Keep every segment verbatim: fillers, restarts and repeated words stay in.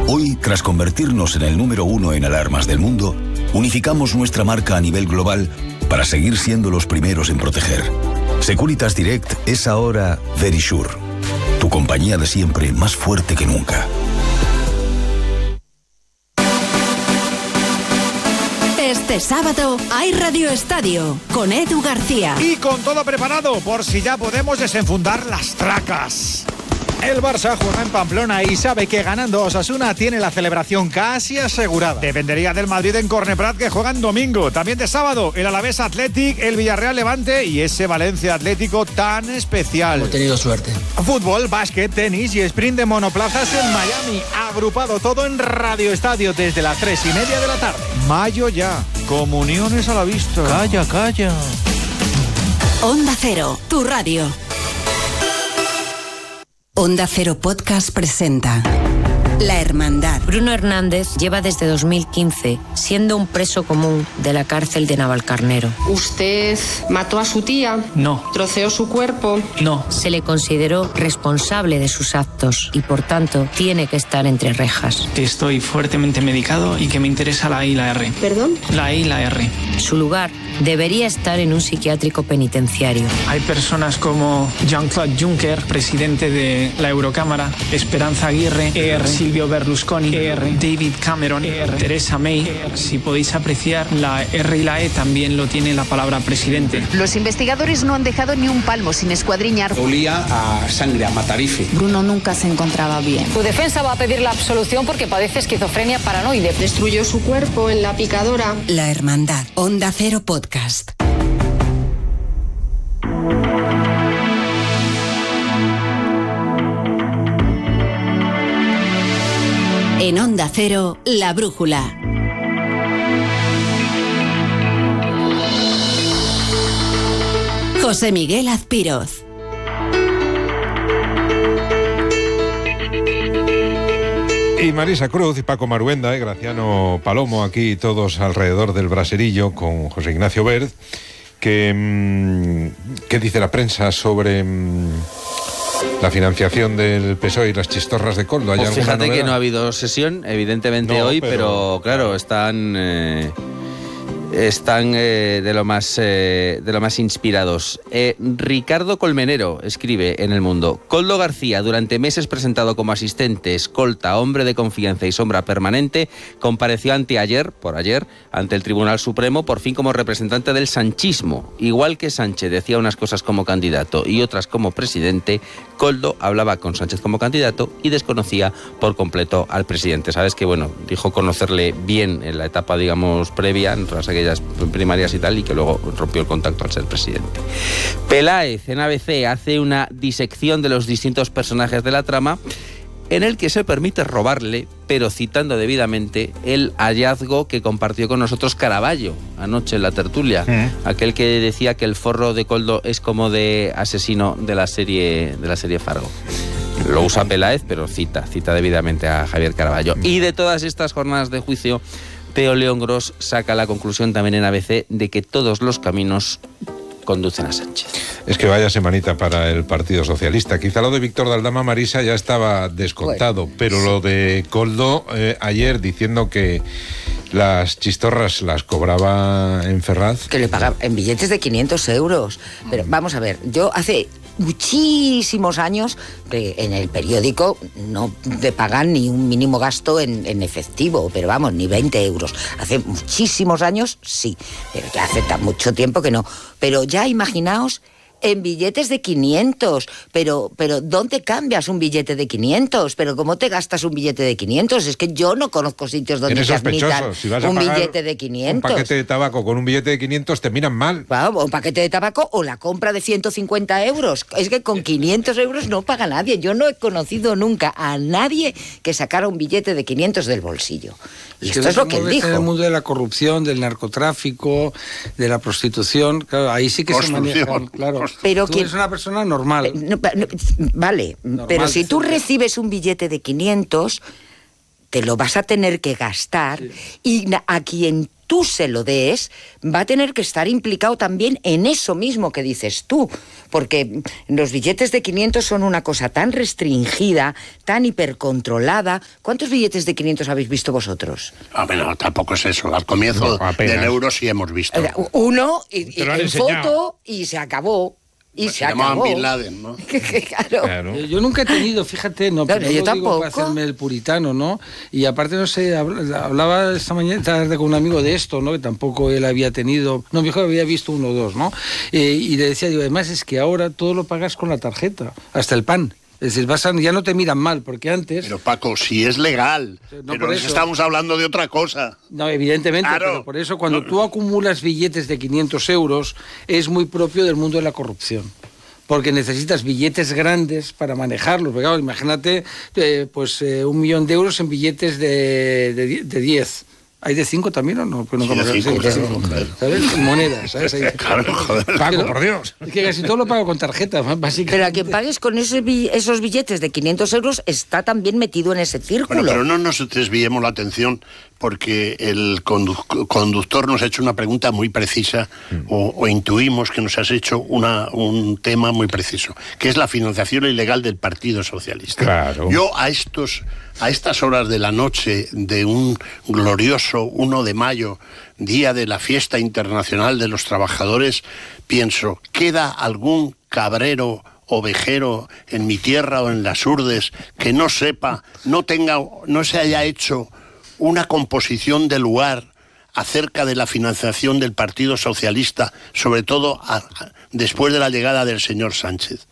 Hoy, tras convertirnos en el número uno en alarmas del mundo, unificamos nuestra marca a nivel global para seguir siendo los primeros en proteger. Securitas Direct es ahora Verisure, tu compañía de siempre más fuerte que nunca. Este sábado hay Radio Estadio con Edu García. Y con todo preparado por si ya podemos desenfundar las tracas. El Barça juega en Pamplona y sabe que ganando Osasuna tiene la celebración casi asegurada. Dependería del Madrid en Corneprat, que juegan domingo. También de sábado, el Alavés Athletic, el Villarreal Levante y ese Valencia Atlético tan especial. Hemos tenido suerte. Fútbol, básquet, tenis y sprint de monoplazas en Miami. Agrupado todo en Radio Estadio desde las tres y media de la tarde. Mayo ya. Comuniones a la vista. Calla, calla. Onda Cero, tu radio. Onda Cero Podcast presenta La Hermandad. Bruno Hernández lleva desde dos mil quince siendo un preso común de la cárcel de Navalcarnero. ¿Usted mató a su tía? No. ¿Troceó su cuerpo? No. Se le consideró responsable de sus actos y por tanto tiene que estar entre rejas. Que estoy fuertemente medicado y que me interesa la E y la R. ¿Perdón? La E y la R. Su lugar debería estar en un psiquiátrico penitenciario. Hay personas como Jean-Claude Juncker, presidente de la Eurocámara, Esperanza Aguirre, E R, Silvio Berlusconi, E R, David Cameron, E R, Theresa May. E R. Si podéis apreciar, la R y la E también lo tiene la palabra presidente. Los investigadores no han dejado ni un palmo sin escuadriñar. Olía a sangre, a matarife. Bruno nunca se encontraba bien. Su defensa va a pedir la absolución porque padece esquizofrenia paranoide. Destruyó su cuerpo en la picadora. La Hermandad. Onda Cero Podcast. En Onda Cero, La Brújula. José Miguel Azpiroz. Y Marisa Cruz y Paco Maruenda y Graciano Palomo aquí todos alrededor del braserillo con José Ignacio Bert. Que, ¿Qué dice la prensa sobre mmm, la financiación del P S O E y las chistorras de Koldo? Pues fíjate que no ha habido sesión, evidentemente no, hoy, pero, pero claro, están... Eh... Están eh, de lo más eh, de lo más inspirados. Eh, Ricardo Colmenero escribe en El Mundo: Koldo García, durante meses presentado como asistente, escolta, hombre de confianza y sombra permanente, compareció anteayer, por ayer, ante el Tribunal Supremo, por fin como representante del sanchismo. Igual que Sánchez decía unas cosas como candidato y otras como presidente, Koldo hablaba con Sánchez como candidato y desconocía por completo al presidente. Sabes que, bueno, dijo conocerle bien en la etapa, digamos, previa, en todas aquellas primarias y tal, y que luego rompió el contacto al ser presidente. Peláez, en A B C, hace una disección de los distintos personajes de la trama, en el que se permite robarle, pero citando debidamente, el hallazgo que compartió con nosotros Caraballo anoche en la tertulia, ¿Eh? aquel que decía que el forro de Koldo es como de asesino de la serie de la serie Fargo. Lo usa Peláez, pero cita, cita debidamente a Javier Caraballo. Y de todas estas jornadas de juicio, Teo León Gros saca la conclusión también en A B C de que todos los caminos conducen a Sánchez. Es que vaya semanita para el Partido Socialista. Quizá lo de Víctor de Aldama, Marisa, ya estaba descontado, bueno, pero sí. Lo de Koldo eh, ayer diciendo que las chistorras las cobraba en Ferraz. Que le pagaba en billetes de quinientos euros. Pero vamos a ver, yo hace muchísimos años eh, en el periódico no te pagan ni un mínimo gasto en, en efectivo, pero vamos, ni veinte euros. Hace muchísimos años sí, pero ya hace tan mucho tiempo que no. Pero ya imaginaos en billetes de quinientos, pero pero ¿dónde cambias un billete de quinientos? ¿Pero cómo te gastas un billete de quinientos? Es que yo no conozco sitios donde te admitan si vas a un pagar billete de quinientos. Un paquete de tabaco con un billete de quinientos te miran mal. Wow, un paquete de tabaco o la compra de ciento cincuenta euros. Es que con quinientos euros no paga nadie. Yo no he conocido nunca a nadie que sacara un billete de quinientos del bolsillo. Y esto es lo que él dijo. En el mundo de la corrupción, del narcotráfico, de la prostitución, claro, ahí sí que se manejan, claro. Pero tú que, eres una persona normal. No, no, vale, normal, pero si tú recibes un billete de quinientos, te lo vas a tener que gastar, sí. Y a quien tú se lo des, va a tener que estar implicado también en eso mismo que dices tú, porque los billetes de quinientos son una cosa tan restringida, tan hipercontrolada. ¿Cuántos billetes de quinientos habéis visto vosotros? Ah, bueno, tampoco es eso. Al comienzo no, del euro sí hemos visto. Uno, y, y en foto, y se acabó. Y pues se acabó. Bin Laden, ¿no? claro. claro. Yo, yo nunca he tenido, fíjate, no, pero no, yo no tampoco. Digo para hacerme el puritano, ¿no? Y aparte, no sé, hablaba esta mañana tarde con un amigo de esto, ¿no? Que tampoco él había tenido, no, mi hijo había visto uno o dos, ¿no? Eh, y le decía, digo, además es que ahora todo lo pagas con la tarjeta, hasta el pan. Es decir, vas a, ya no te miran mal, porque antes... Pero Paco, si es legal, no, pero eso estamos hablando de otra cosa. No, evidentemente, claro. Pero por eso cuando no. tú acumulas billetes de quinientos euros, es muy propio del mundo de la corrupción. Porque necesitas billetes grandes para manejarlos. Porque, claro, imagínate eh, pues eh, un millón de euros en billetes de, de, de diez. ¿Hay de cinco también o no? Pues no sí, de cinco, claro, cinco, claro. ¿Sabes? Monedas, ¿sabes? Ahí. Claro, joder. Paco, por Dios. Es que casi todo lo pago con tarjeta, básicamente. Pero a quien pagues con ese, esos billetes de quinientos euros está también metido en ese círculo. Bueno, pero no nos desviemos la atención porque el condu- conductor nos ha hecho una pregunta muy precisa mm. o, o intuimos que nos has hecho una, un tema muy preciso, que es la financiación ilegal del Partido Socialista. Claro. Yo a estos... A estas horas de la noche de un glorioso uno de mayo, día de la fiesta internacional de los trabajadores, pienso, ¿queda algún cabrero ovejero en mi tierra o en las Urdes que no sepa, no tenga, no se haya hecho una composición de lugar acerca de la financiación del Partido Socialista, sobre todo a, a, después de la llegada del señor Sánchez?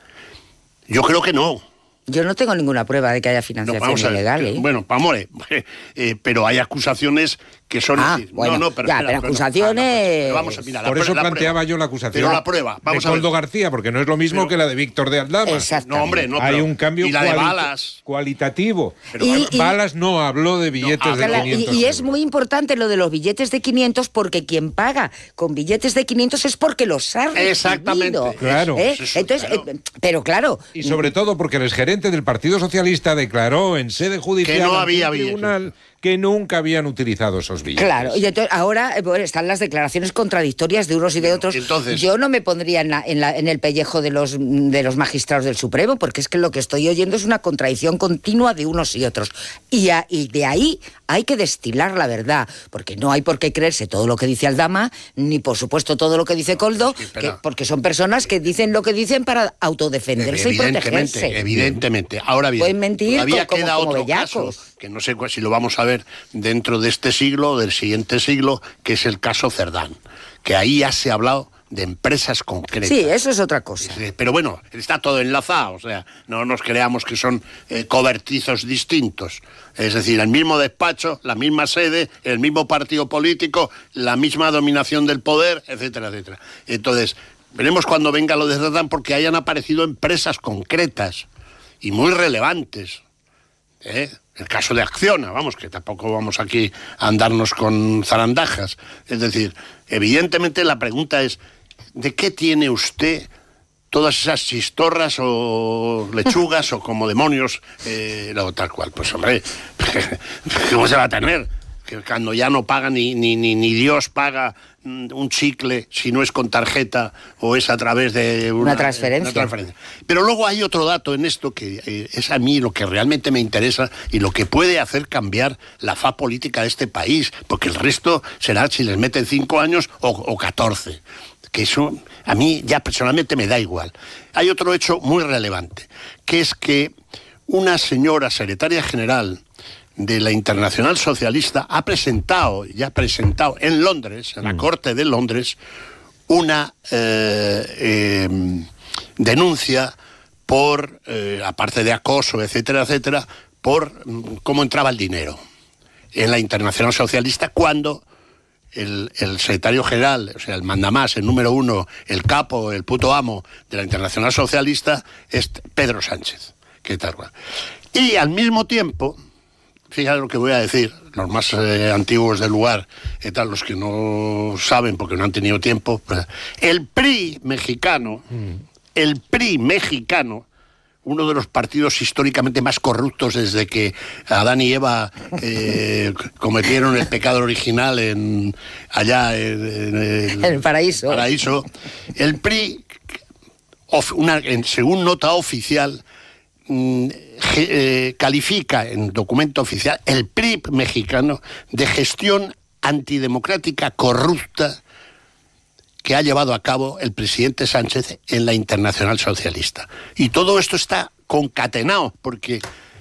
Yo creo que no. Yo no tengo ninguna prueba de que haya financiación no, ilegal. ¿eh? Bueno, amore, eh, pero hay acusaciones que son... Ah, bueno, no, no, pero, ya, espera, pero acusaciones... No, no, vamos a mirar, Por la eso la planteaba prueba. yo la acusación pero la prueba, vamos de a Koldo ver. García, porque no es lo mismo pero, que la de Víctor de Aldama. No, hombre, no. Hay un cambio y la de cuali- Balas. cualitativo. Pero, y, y, Balas no habló de billetes no, de quinientos. Y, y es muy importante lo de los billetes de quinientos porque quien paga con billetes de quinientos es porque los ha recibido. Exactamente. Claro. ¿Eh? Eso, Entonces, claro. Eh, pero claro... Y sobre todo porque el exgerente del Partido Socialista declaró en sede judicial que no había tribunal que nunca habían utilizado esos billetes. Claro, y entonces ahora bueno, están las declaraciones contradictorias de unos y de otros. Entonces, yo no me pondría en, la, en, la, en el pellejo de los, de los magistrados del Supremo, porque es que lo que estoy oyendo es una contradicción continua de unos y otros. Y, a, y de ahí hay que destilar la verdad, porque no hay por qué creerse todo lo que dice Aldama, ni por supuesto todo lo que dice Koldo, sí, que, porque son personas que dicen lo que dicen para autodefenderse y protegerse. Evidentemente, ahora bien, pueden mentir todavía como, queda como otro bellacos. caso, que no sé si lo vamos a ver dentro de este siglo o del siguiente siglo, que es el caso Cerdán, que ahí ya se ha hablado de empresas concretas. Sí, eso es otra cosa. Pero bueno, está todo enlazado, o sea, no nos creamos que son eh, cobertizos distintos. Es decir, el mismo despacho, la misma sede, el mismo partido político, la misma dominación del poder, etcétera, etcétera. Entonces, veremos cuando venga lo de Cerdán, porque hayan aparecido empresas concretas y muy relevantes. ¿Eh? El caso de Acciona, vamos, que tampoco vamos aquí a andarnos con zarandajas. Es decir, evidentemente la pregunta es, ¿de qué tiene usted todas esas chistorras o lechugas o como demonios, eh, o tal cual? Pues hombre, ¿cómo se va a tener? Que cuando ya no paga ni, ni, ni, ni Dios paga un chicle si no es con tarjeta o es a través de una, una, transferencia. una transferencia. Pero luego hay otro dato en esto que eh, es a mí lo que realmente me interesa y lo que puede hacer cambiar la faz política de este país, porque el resto será si les meten cinco años o, o catorce. Que eso a mí ya personalmente me da igual. Hay otro hecho muy relevante, que es que una señora secretaria general de la Internacional Socialista ha presentado, ya ha presentado en Londres, en la mm. Corte de Londres, una eh, eh, denuncia por, eh, aparte de acoso, etcétera, etcétera, por mm, cómo entraba el dinero en la Internacional Socialista cuando el, el secretario general, o sea, el mandamás, el número uno, el capo, el puto amo de la Internacional Socialista es Pedro Sánchez. ¿Qué tal? Y al mismo tiempo, fíjate lo que voy a decir, los más eh, antiguos del lugar, y tal, los que no saben porque no han tenido tiempo, pues, el P R I mexicano, mm. el P R I mexicano, uno de los partidos históricamente más corruptos desde que Adán y Eva eh, cometieron el pecado original en allá en, en el, en el paraíso. paraíso. El P R I, of, una, en, según nota oficial, mm, ge, eh, califica en documento oficial el P R I mexicano de gestión antidemocrática corrupta que ha llevado a cabo el presidente Sánchez en la Internacional Socialista. Y todo esto está concatenado, porque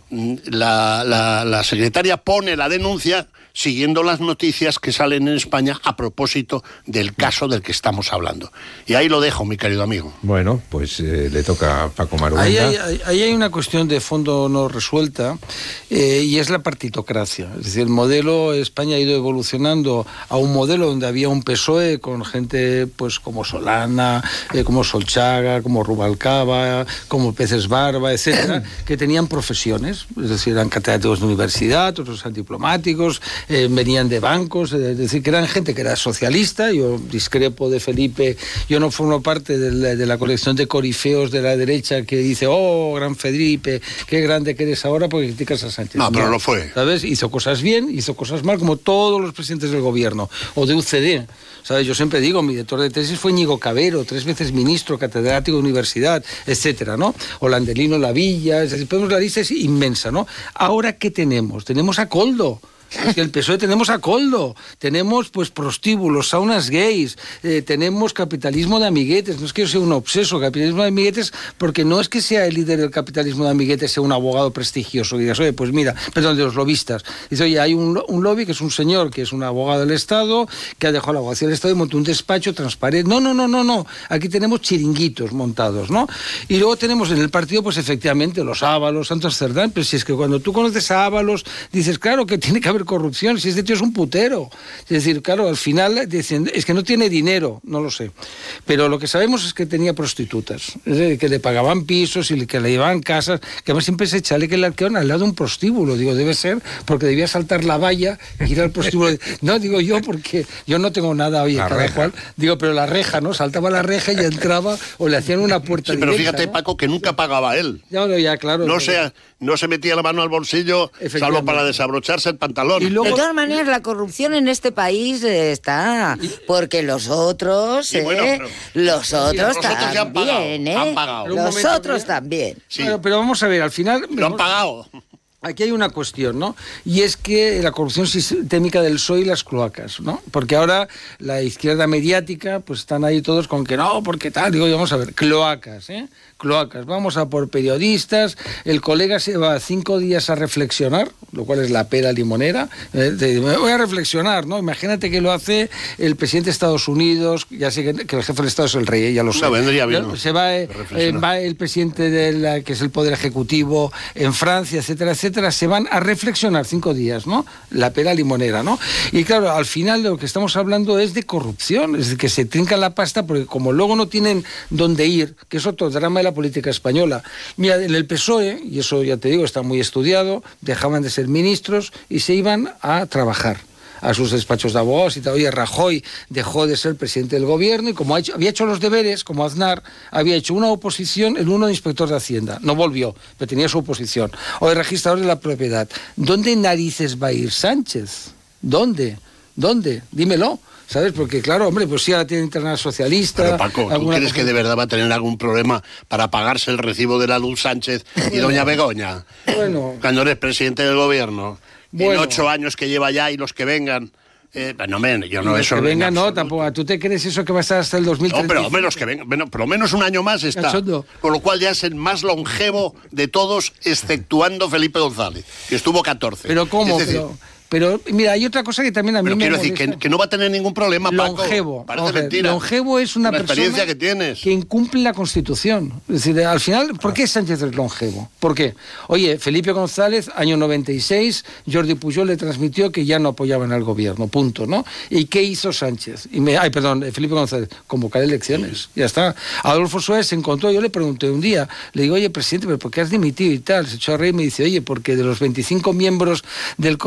la, la, la secretaria pone la denuncia siguiendo las noticias que salen en España a propósito del caso del que estamos hablando. Y ahí lo dejo, mi querido amigo. Bueno, pues eh, le toca a Paco Maruenda. Ahí hay, ahí hay una cuestión de fondo no resuelta, eh, y es la partitocracia. Es decir, el modelo, España ha ido evolucionando a un modelo donde había un P S O E con gente pues como Solana, eh, como Solchaga, como Rubalcaba, como Peces Barba, etcétera, que tenían profesiones. Es decir, eran catedráticos de universidad, otros eran diplomáticos, Eh, venían de bancos, eh, es decir, que eran gente que era socialista. Yo discrepo de Felipe, yo no formo parte de la, de la colección de corifeos de la derecha que dice, oh, gran Felipe, qué grande que eres ahora porque criticas a Sánchez. No, pero no, lo fue. ¿Sabes? Hizo cosas bien, hizo cosas mal, como todos los presidentes del gobierno, o de U C D. ¿Sabes? Yo siempre digo, mi director de tesis fue Íñigo Cabero, tres veces ministro, catedrático de universidad, etcétera, ¿no? O Landelino Lavilla, es decir, podemos, la lista es inmensa, ¿no? Ahora, ¿qué tenemos? Tenemos a Koldo. Es que el P S O E tenemos a Koldo, tenemos pues prostíbulos, saunas gays, eh, tenemos capitalismo de amiguetes. No es que yo sea un obseso, capitalismo de amiguetes, porque no es que sea el líder del capitalismo de amiguetes, sea un abogado prestigioso, que digas, oye, pues mira, perdón, de los lobistas. Dice, oye, hay un, un lobby que es un señor que es un abogado del Estado, que ha dejado la abogacía del Estado y montó un despacho transparente. No, no, no, no, no. Aquí tenemos chiringuitos montados, ¿no? Y luego tenemos en el partido, pues efectivamente, los Ábalos, Santos Cerdán, pero si es que cuando tú conoces a Ábalos, dices, claro que tiene que haber corrupción, si este tío es un putero. Es decir, claro, al final dicen, es que no tiene dinero, no lo sé. Pero lo que sabemos es que tenía prostitutas, es decir, que le pagaban pisos y que le llevaban casas, que además siempre se echale que le arquearon al lado de un prostíbulo. Digo, debe ser porque debía saltar la valla y ir al prostíbulo. No, digo yo, porque yo no tengo nada, oye, la cada reja. Cual. Digo, pero la reja, ¿no? Saltaba la reja y entraba, o le hacían una puerta sí, pero directa, fíjate, ¿no? Paco, que nunca pagaba él. Ya, no, ya, claro. No, sea, no se metía la mano al bolsillo, salvo para desabrocharse el pantalón. Y luego, de todas maneras, la corrupción en este país eh, está, porque los otros, eh, bueno, pero, los otros también, ¿eh? Han pagado. Los momento, otros ¿verdad? También. Sí. Bueno, pero vamos a ver, al final... Lo han pagado. Aquí hay una cuestión, ¿no? Y es que la corrupción sistémica del P S O E y las cloacas, ¿no? Porque ahora la izquierda mediática, pues están ahí todos con que no, porque tal, digo, vamos a ver, cloacas, ¿eh? Cloacas, vamos a por periodistas, el colega se va cinco días a reflexionar, lo cual es la pera limonera, eh, voy a reflexionar, ¿no? Imagínate que lo hace el presidente de Estados Unidos, ya sé que, que el jefe del Estado es el rey, ya lo sé. No, vendría bien, ¿no? Se va, eh, va el presidente de la, que es el Poder Ejecutivo en Francia, etcétera, etcétera, se van a reflexionar cinco días, ¿no? La pera limonera, ¿no? Y claro, al final de lo que estamos hablando es de corrupción, es de que se trinca la pasta porque como luego no tienen dónde ir, que es otro drama de la política española. Mira, en el P S O E, y eso ya te digo, está muy estudiado, dejaban de ser ministros y se iban a trabajar a sus despachos de abogados y tal. Oye, Rajoy dejó de ser presidente del gobierno y como ha hecho, había hecho los deberes, como Aznar, había hecho una oposición en uno de inspector de Hacienda. No volvió, pero tenía su oposición. O de registrador de la propiedad. ¿Dónde narices va a ir Sánchez? ¿Dónde? ¿Dónde? Dímelo. ¿Sabes? Porque, claro, hombre, pues sí, ahora tiene Internacional Socialista... Pero, Paco, ¿tú crees cosa? que de verdad va a tener algún problema para pagarse el recibo de la luz Sánchez y doña Begoña? Bueno... Cuando eres presidente del gobierno, bueno, en ocho años que lleva ya y los que vengan... Eh, no, men, yo no eso... Que vengan, no, tampoco. ¿Tú te crees eso que va a estar hasta el dos mil treinta? No, pero menos que vengan, bueno, por lo menos un año más está. Con lo cual ya es el más longevo de todos, exceptuando Felipe González, que estuvo catorce. ¿Pero cómo? Es decir, pero... Pero, mira, hay otra cosa que también a mí pero me quiero molesta. decir, que, que no va a tener ningún problema, Paco. Longevo. Parece Oje, mentira. Longevo es una, una persona experiencia que tienes. que incumple la Constitución. Es decir, al final, ¿por qué Sánchez es longevo? ¿Por qué? Oye, Felipe González, año noventa y seis, Jordi Pujol le transmitió que ya no apoyaban al gobierno, punto, ¿no? ¿Y qué hizo Sánchez? Y me, ay, perdón, Felipe González, convocar elecciones, sí. Ya está. Adolfo Suárez se encontró, yo le pregunté un día, le digo, oye, presidente, ¿pero por qué has dimitido y tal? Se echó a reír y me dice, oye, porque de los veinticinco miembros del comité,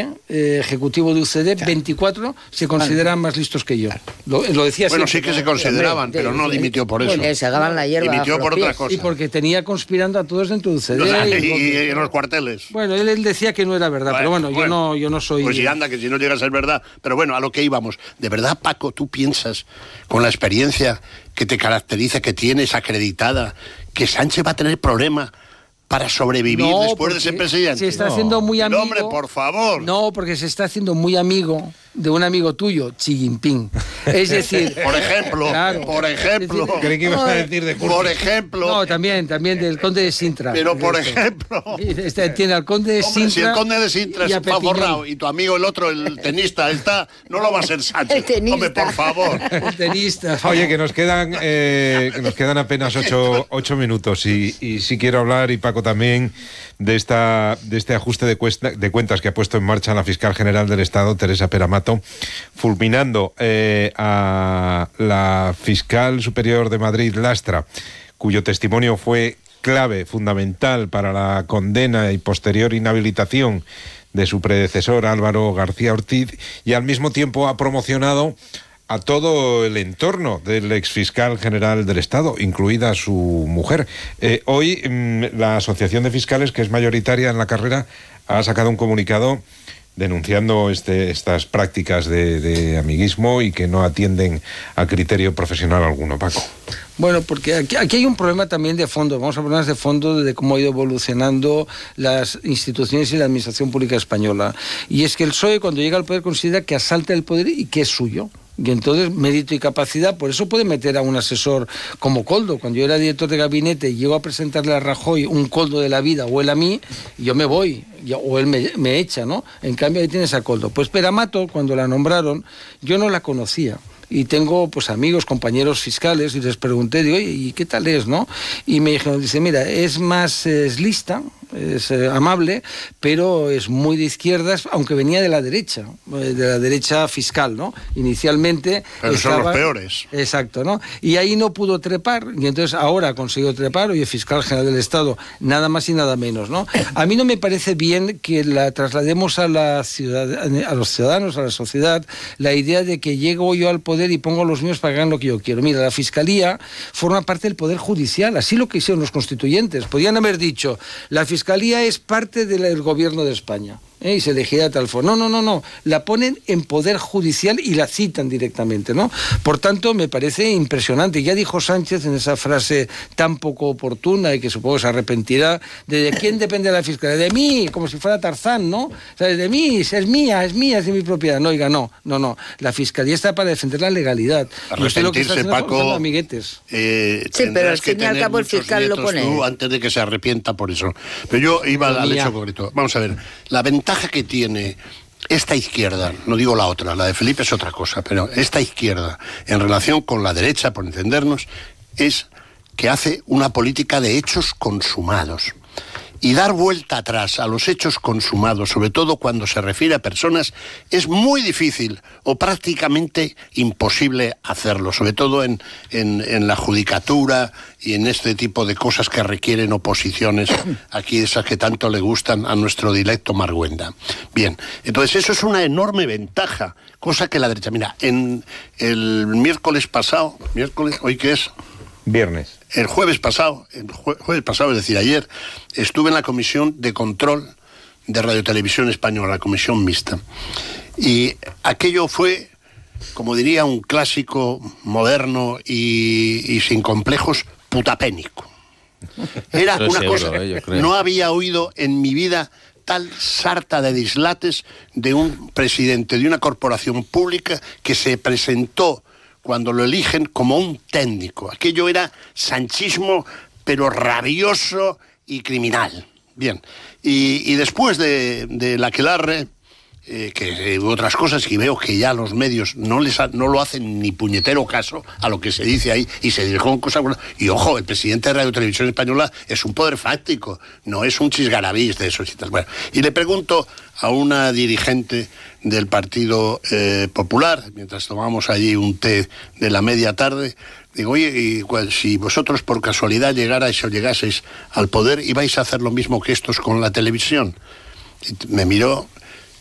eh, ejecutivo de U C D, veinticuatro se consideran más listos que yo. Lo, lo decía Bueno, siempre, sí que se consideraban, pero no dimitió por eso. Bueno, se agarran la hierba. Dimitió por otra cosa. Y porque tenía conspirando a todos dentro de U C D. O sea, y, y, y en los cuarteles. Bueno, él, él decía que no era verdad, bueno, pero bueno, bueno, yo no yo no soy... Pues si anda, que si no llega a ser verdad. Pero bueno, a lo que íbamos. ¿De verdad, Paco, tú piensas, con la experiencia que te caracteriza, que tienes acreditada, que Sánchez va a tener problemas para sobrevivir no, después de ser presidente? Se está no. haciendo muy amigo... Hombre, por favor. No, porque se está haciendo muy amigo de un amigo tuyo, Xi Jinping. Es decir... por ejemplo, claro, por ejemplo... Es decir, creí que ibas a decir de Por ejemplo... No, también, también del conde de Sintra. Pero por ejemplo... Este, tiene al conde de Hombre, Sintra... si el conde de Sintra está forrado y tu amigo el otro, el tenista, está... No lo va a ser Sánchez. El tenista. Hombre, por favor. El tenista. Oye, que nos quedan eh, que nos quedan apenas ocho, ocho minutos y, y sí quiero hablar, y Paco también, de esta de este ajuste de, cuesta, de cuentas que ha puesto en marcha la fiscal general del Estado, Teresa Peramato, fulminando eh, a la fiscal superior de Madrid, Lastra, cuyo testimonio fue clave, fundamental para la condena y posterior inhabilitación de su predecesor, Álvaro García Ortiz, y al mismo tiempo ha promocionado a todo el entorno del exfiscal general del Estado, incluida su mujer. Eh, hoy mmm, la Asociación de Fiscales, que es mayoritaria en la carrera, ha sacado un comunicado denunciando este, estas prácticas de, de amiguismo y que no atienden a criterio profesional alguno. Paco. Bueno, porque aquí, aquí hay un problema también de fondo, vamos a hablar de fondo de cómo ha ido evolucionando las instituciones y la administración pública española. Y es que el P S O E, cuando llega al poder, considera que asalta el poder y que es suyo. Y entonces, mérito y capacidad, por eso puede meter a un asesor como Koldo. Cuando yo era director de gabinete y llego a presentarle a Rajoy un Koldo de la vida, o él a mí, yo me voy, o él me, me echa, ¿no? En cambio, ahí tienes a Koldo. Pues Peramato, cuando la nombraron, yo no la conocía. Y tengo pues amigos, compañeros fiscales, y les pregunté, digo, oye, ¿y qué tal es, no? Y me dijeron, dice, mira, es más, es lista, es eh, amable, pero es muy de izquierdas, aunque venía de la derecha, de la derecha fiscal, ¿no? Inicialmente... Pero estaba, son los peores. Exacto, ¿no? Y ahí no pudo trepar, y entonces ahora ha conseguido trepar, oye, fiscal general del Estado, nada más y nada menos, ¿no? A mí no me parece bien que la traslademos a la ciudad, a los ciudadanos, a la sociedad, la idea de que llego yo al poder y pongo a los míos para que hagan lo que yo quiero. Mira, la Fiscalía forma parte del Poder Judicial, así lo que hicieron los constituyentes. Podían haber dicho, la Fiscalía es parte del Gobierno de España. ¿Eh? Y se elegirá de tal forma. No, no, no, no. La ponen en Poder Judicial y la citan directamente, ¿no? Por tanto, me parece impresionante. Ya dijo Sánchez en esa frase tan poco oportuna y que supongo se arrepentirá, de, ¿de quién depende la Fiscalía? De mí, como si fuera Tarzán, ¿no? O sea, de mí, es mía, es mía, es de mi propiedad. No, oiga, no, no, no. La Fiscalía está para defender la legalidad. Arrepentirse, Paco, amiguetes. Eh, sí, pero al fin y al cabo el fiscal lo pone. Tú, antes de que se arrepienta por eso. Pero yo iba al hecho concreto. Vamos a ver, la ventaja que tiene esta izquierda, no digo la otra, la de Felipe es otra cosa, pero esta izquierda, en relación con la derecha, por entendernos, es que hace una política de hechos consumados. Y dar vuelta atrás a los hechos consumados, sobre todo cuando se refiere a personas, es muy difícil o prácticamente imposible hacerlo, sobre todo en, en, en la judicatura y en este tipo de cosas que requieren oposiciones, aquí esas que tanto le gustan a nuestro dilecto Marguenda. Bien, entonces eso es una enorme ventaja, cosa que la derecha... Mira, en el miércoles pasado, miércoles, ¿hoy qué es? Viernes. El jueves pasado, el jue- jueves pasado, es decir, ayer, estuve en la Comisión de Control de Radio Televisión Española, la Comisión Mixta. Y aquello fue, como diría un clásico moderno y, y sin complejos, putapénico. Era Pero una seguro, cosa... eh, yo creo. No había oído en mi vida tal sarta de dislates de un presidente de una corporación pública que se presentó cuando lo eligen como un técnico. Aquello era sanchismo, pero rabioso y criminal. Bien, y, y después de, de la aquelarre, eh, que eh, otras cosas, y veo que ya los medios no les ha, no lo hacen ni puñetero caso a lo que se dice ahí, y se dirigen cosas... Y ojo, el presidente de Radio Televisión Española es un poder fáctico, no es un chisgarabís de esos y tal. Bueno, y le pregunto a una dirigente del Partido eh, Popular, mientras tomamos allí un té de la media tarde, digo, oye, y, pues, si vosotros por casualidad llegarais o llegaseis al poder, ¿ibais a hacer lo mismo que estos con la televisión? Y me miró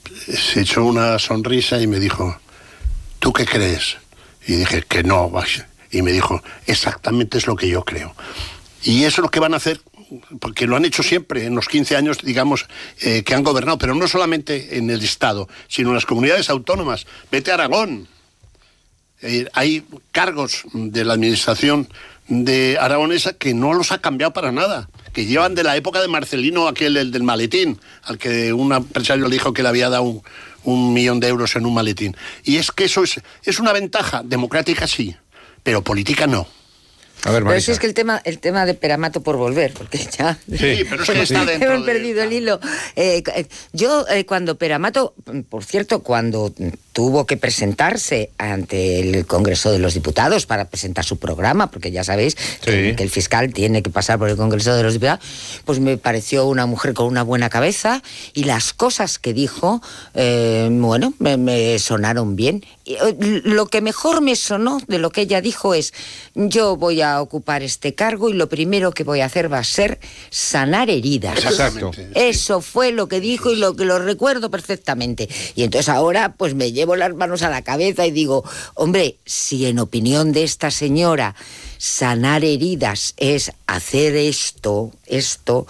se echó una sonrisa y me dijo, ¿tú qué crees? Y dije, que no. Y me dijo, exactamente es lo que yo creo. Y eso es lo que van a hacer, porque lo han hecho siempre en los quince años, digamos, eh, que han gobernado, pero no solamente en el Estado, sino en las comunidades autónomas. Vete a Aragón. Eh, hay cargos de la administración de aragonesa que no los ha cambiado para nada, que llevan de la época de Marcelino, aquel el del maletín, al que un empresario le dijo que le había dado un, un millón de euros en un maletín. Y es que eso es, es una ventaja democrática, sí, pero política no. A ver, pero si es que el tema, el tema de Peramato, por volver, porque ya sí, pero es que está dentro hemos de... perdido el hilo. Eh, yo, eh, cuando Peramato, por cierto, cuando tuvo que presentarse ante el Congreso de los Diputados para presentar su programa, porque ya sabéis sí. que, que el fiscal tiene que pasar por el Congreso de los Diputados, pues me pareció una mujer con una buena cabeza y las cosas que dijo, eh, bueno, me, me sonaron bien. Y, lo que mejor me sonó de lo que ella dijo es, yo voy a ocupar este cargo y lo primero que voy a hacer va a ser sanar heridas. Exacto. Eso fue lo que dijo y lo que lo recuerdo perfectamente. Y entonces ahora pues me llevo las manos a la cabeza y digo, hombre, si en opinión de esta señora sanar heridas es hacer esto, esto,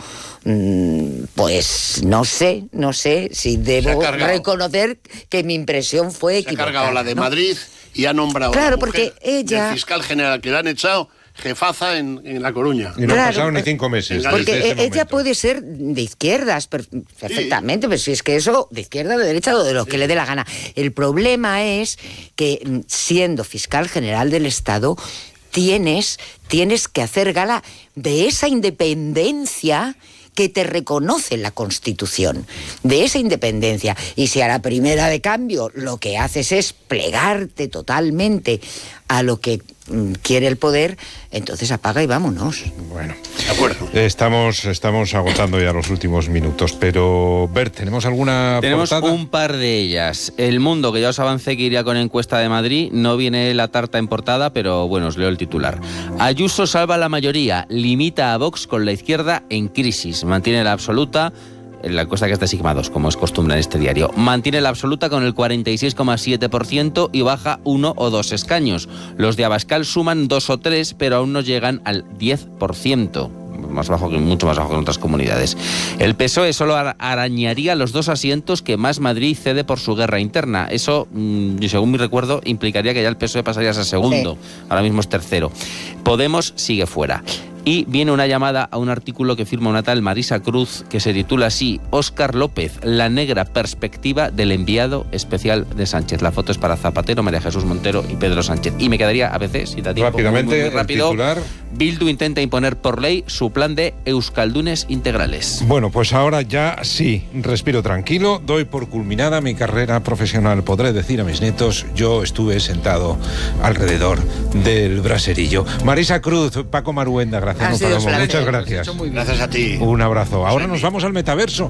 pues no sé, no sé si debo reconocer que mi impresión fue equivocada. Se ha cargado la de ¿no? Madrid y ha nombrado claro, a la mujer porque ella... del fiscal general que le han echado jefaza en, en La Coruña. Y no claro, han pasado ni cinco meses. Porque ella momento. puede ser de izquierdas perfectamente, sí. Pero si es que eso, de izquierda, de derecha, o de lo sí. que le dé la gana. El problema es que, siendo fiscal general del Estado, tienes, tienes que hacer gala de esa independencia que te reconoce la Constitución, de esa independencia. Y si a la primera de cambio lo que haces es plegarte totalmente a lo que mm, quiere el poder, entonces apaga y vámonos. Bueno, de acuerdo. Estamos, estamos agotando ya los últimos minutos, pero Bert, ¿tenemos alguna Tenemos portada? Un par de ellas. El Mundo, que ya os avancé que iría con encuesta de Madrid, no viene la tarta en portada, pero bueno, os leo el titular. Ayuso salva la mayoría, limita a Vox con la izquierda en crisis, mantiene la absoluta. La encuesta que es de Sigma dos, como es costumbre en este diario. Mantiene la absoluta con el cuarenta y seis coma siete por ciento y baja uno o dos escaños. Los de Abascal suman dos o tres, pero aún no llegan al diez por ciento. Más bajo que, mucho más bajo que en otras comunidades. El P S O E solo arañaría los dos asientos que Más Madrid cede por su guerra interna. Eso, mmm, según mi recuerdo, implicaría que ya el P S O E pasaría a ser segundo. Sí. Ahora mismo es tercero. Podemos sigue fuera. Y viene una llamada a un artículo que firma una tal Marisa Cruz, que se titula así: Óscar López, la negra perspectiva del enviado especial de Sánchez. La foto es para Zapatero, María Jesús Montero y Pedro Sánchez. Y me quedaría a veces, si da tiempo, rápidamente, muy, muy, muy rápido, el titular. Bildu intenta imponer por ley su plan de euskaldunes integrales. Bueno, pues ahora ya sí, respiro tranquilo, doy por culminada mi carrera profesional. Podré decir a mis nietos, yo estuve sentado alrededor del braserillo. Marisa Cruz, Paco Maruenda, gracias. Palomo, muchas gracias. Gracias a ti. Un abrazo. Ahora nos vamos al metaverso.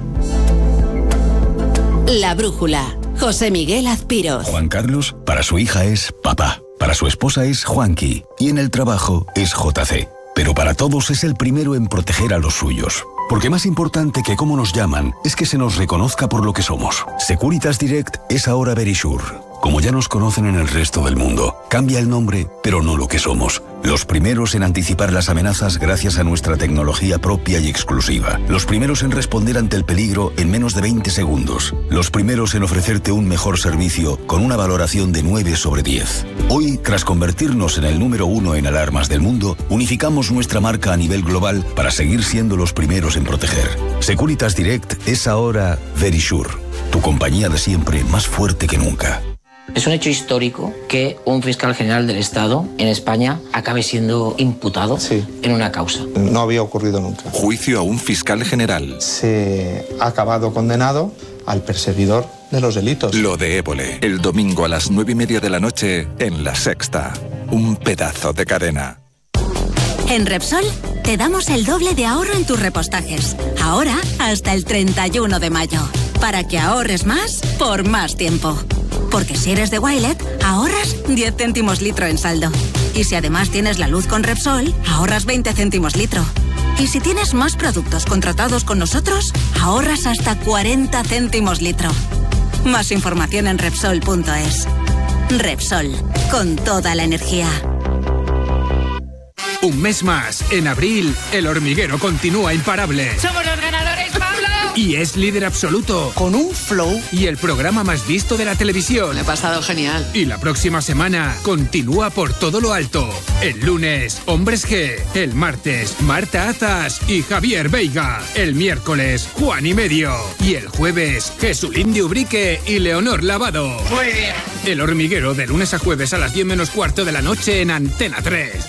La brújula. José Miguel Azpiroz. Juan Carlos, para su hija es papá. Para su esposa es Juanqui. Y en el trabajo es J C. Pero para todos es el primero en proteger a los suyos. Porque más importante que cómo nos llaman es que se nos reconozca por lo que somos. Securitas Direct es ahora Verisure. Como ya nos conocen en el resto del mundo, cambia el nombre, pero no lo que somos. Los primeros en anticipar las amenazas gracias a nuestra tecnología propia y exclusiva. Los primeros en responder ante el peligro en menos de veinte segundos. Los primeros en ofrecerte un mejor servicio con una valoración de nueve sobre diez. Hoy, tras convertirnos en el número uno en alarmas del mundo, unificamos nuestra marca a nivel global para seguir siendo los primeros en proteger. Securitas Direct es ahora Verisure, tu compañía de siempre más fuerte que nunca. Es un hecho histórico que un fiscal general del Estado en España acabe siendo imputado sí. en una causa. No había ocurrido nunca. Juicio a un fiscal general. Se ha acabado condenado al perseguidor de los delitos. Lo de Évole, el domingo a las nueve y media de la noche en La Sexta. Un pedazo de cadena. En Repsol te damos el doble de ahorro en tus repostajes. Ahora hasta el treinta y uno de mayo. Para que ahorres más por más tiempo. Porque si eres de Wilet, ahorras diez céntimos litro en saldo. Y si además tienes la luz con Repsol, ahorras veinte céntimos litro. Y si tienes más productos contratados con nosotros, ahorras hasta cuarenta céntimos litro. Más información en Repsol punto es. Repsol, con toda la energía. Un mes más, en abril, El Hormiguero continúa imparable. ¡Somos los ganadores, Pablo! Y es líder absoluto. Con un flow. Y el programa más visto de la televisión. Me he pasado genial. Y la próxima semana continúa por todo lo alto. El lunes, Hombres G. El martes, Marta Azas y Javier Veiga. El miércoles, Juan y Medio. Y el jueves, Jesulín de Ubrique y Leonor Lavado. Muy bien. El Hormiguero, de lunes a jueves a las diez menos cuarto de la noche en Antena tres.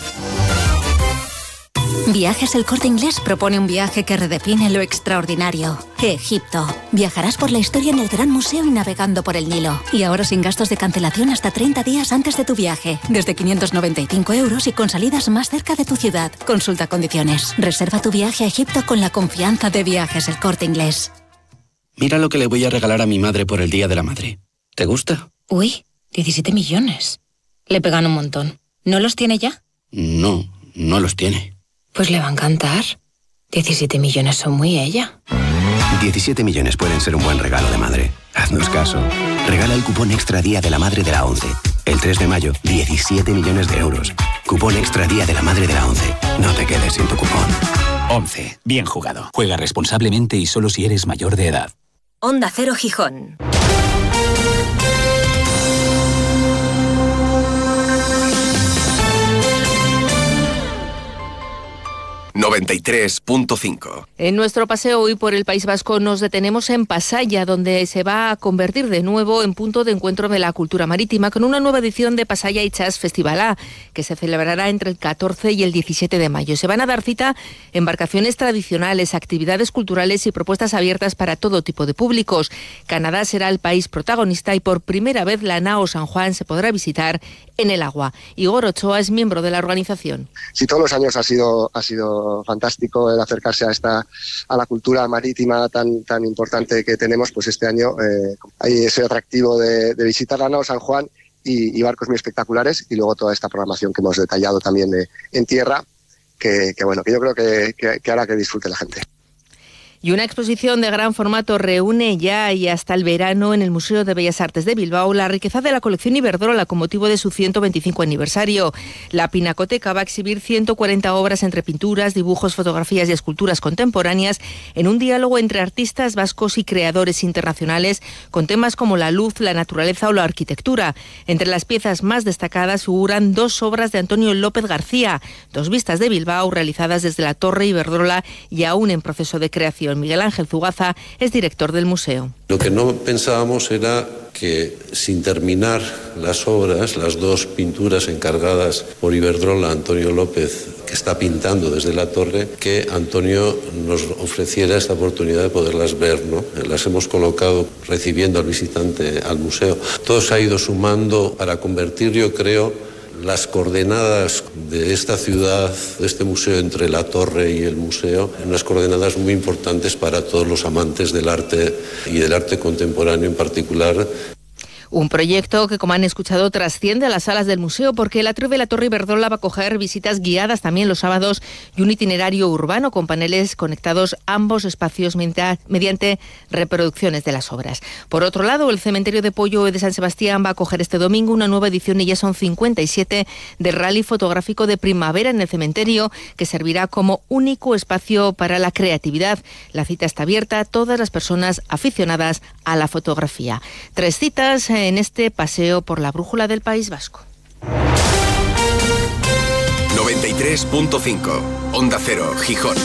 Viajes El Corte Inglés propone un viaje que redefine lo extraordinario. Egipto. Viajarás por la historia en el Gran Museo y navegando por el Nilo. Y ahora sin gastos de cancelación hasta treinta días antes de tu viaje. Desde quinientos noventa y cinco euros y con salidas más cerca de tu ciudad. Consulta condiciones. Reserva tu viaje a Egipto con la confianza de Viajes El Corte Inglés. Mira lo que le voy a regalar a mi madre por el Día de la Madre. ¿Te gusta? Uy, diecisiete millones. Le pegan un montón. ¿No los tiene ya? No, no los tiene. Pues le va a encantar. diecisiete millones son muy ella. diecisiete millones pueden ser un buen regalo de madre. Haznos caso. Regala el cupón Extra Día de la Madre de la ONCE. El tres de mayo, diecisiete millones de euros. Cupón Extra Día de la Madre de la ONCE. No te quedes sin tu cupón. ONCE. Bien jugado. Juega responsablemente y solo si eres mayor de edad. Onda Cero Gijón. noventa y tres punto cinco. En nuestro paseo hoy por el País Vasco nos detenemos en Pasaia, donde se va a convertir de nuevo en punto de encuentro de la cultura marítima con una nueva edición de Pasaia Itxas Festivalá, que se celebrará entre el catorce y el diecisiete de mayo. Se van a dar cita embarcaciones tradicionales, actividades culturales y propuestas abiertas para todo tipo de públicos. Canadá será el país protagonista y por primera vez la nao San Juan se podrá visitar en el agua. Igor Ochoa es miembro de la organización. Si todos los años ha sido ha sido fantástico el acercarse a esta a la cultura marítima tan tan importante que tenemos, pues este año eh, hay ese atractivo de, de visitar la nao San Juan y, y barcos muy espectaculares, y luego toda esta programación que hemos detallado también de, en tierra, que, que bueno, que yo creo que, que, que hará que disfrute la gente. Y una exposición de gran formato reúne ya y hasta el verano en el Museo de Bellas Artes de Bilbao la riqueza de la colección Iberdrola con motivo de su ciento veinticinco aniversario. La Pinacoteca va a exhibir ciento cuarenta obras entre pinturas, dibujos, fotografías y esculturas contemporáneas en un diálogo entre artistas vascos y creadores internacionales con temas como la luz, la naturaleza o la arquitectura. Entre las piezas más destacadas figuran dos obras de Antonio López García, dos vistas de Bilbao realizadas desde la Torre Iberdrola y aún en proceso de creación. Miguel Ángel Zugaza es director del museo. Lo que no pensábamos era que sin terminar las obras, las dos pinturas encargadas por Iberdrola, Antonio López, que está pintando desde la torre, que Antonio nos ofreciera esta oportunidad de poderlas ver, ¿no? Las hemos colocado recibiendo al visitante al museo. Todo se ha ido sumando para convertir, yo creo, las coordenadas de esta ciudad, de este museo, entre la torre y el museo, en unas coordenadas muy importantes para todos los amantes del arte y del arte contemporáneo en particular. Un proyecto que, como han escuchado, trasciende a las salas del museo porque el atrio de la Torre Iberdrola va a acoger visitas guiadas también los sábados y un itinerario urbano con paneles conectados a ambos espacios mediante reproducciones de las obras. Por otro lado, el cementerio de Pollo de San Sebastián va a acoger este domingo una nueva edición, y ya son cincuenta y siete, del rally fotográfico de primavera en el cementerio, que servirá como único espacio para la creatividad. La cita está abierta a todas las personas aficionadas a la fotografía. Tres citas en este paseo por la brújula del País Vasco. noventa y tres punto cinco. Onda Cero, Gijón.